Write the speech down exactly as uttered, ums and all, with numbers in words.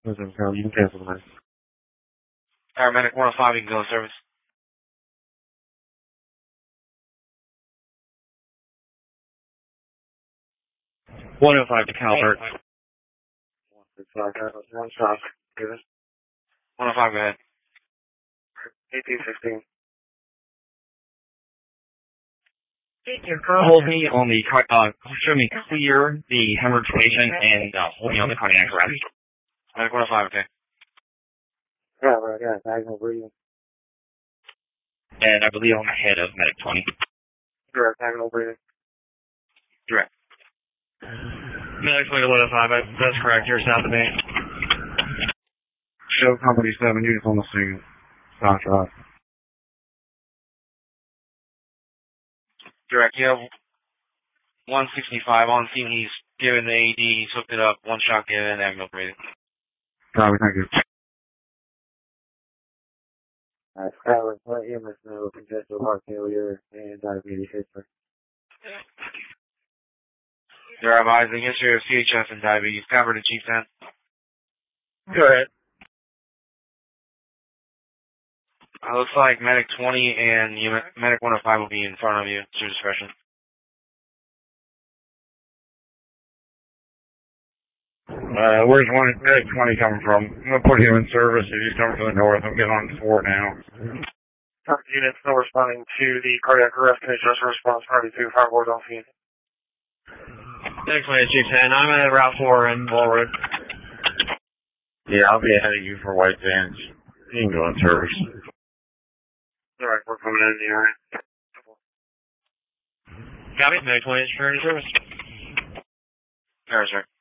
Listen, Carl, you can cancel the night. Paramedic one oh five, you can go in service. one oh five to Calvert. one six five, one stop. Give us. one oh five, go ahead. eighteen sixteen. Hold me on the, car- uh, show me clear the hemorrhage patient and uh, hold me on the cardiac arrest. Medic one oh five, okay. Yeah, right, yeah, diagonal breathing. And I believe on the head of Medic twenty. Direct, diagonal breathing. Direct. Medic twenty one oh five, that's correct, you're south of me. Show company seven units on the scene. Stop drop. Direct, you have one sixty-five on scene. He's given the A D. He's hooked it up. One shot given, ambulance breathing. Copy, thank you. Alright, Skyler, let E M S know congestive heart failure and diabetes history. They're advising history of C H F and diabetes. Covered to Chief ten. Go ahead. Uh, looks like Medic twenty and you, Medic one oh five will be in front of you. It's your discretion. Uh, where's one, Medic twenty coming from? I'm gonna put him in service. If he's coming from the north, I'm getting on the fort now. Target units still responding to the cardiac arrest and just response party two fireboard on scene. Medic twenty, Chief ten. I'm at Route four in Wallroad. Yeah, I'll be ahead of you for White Sands. You can go in service. Alright, we're coming in the area. Copy, Medic twenty is for service. Alright, sir.